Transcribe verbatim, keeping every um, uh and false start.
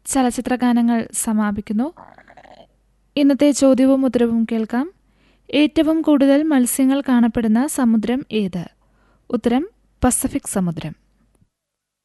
ചലച്ചിത്ര ഗാനങ്ങൾ സമാപിക്കുന്നു. ഇന്നത്തെ ചോദ്യവും ഉത്തരവും കേൾക്കാം. ഏറ്റവും കൂടുതൽ മത്സ്യങ്ങൾ കാണപ്പെടുന്ന സമുദ്രം ഏത്? ഉത്തരം പസഫിക് സമുദ്രം.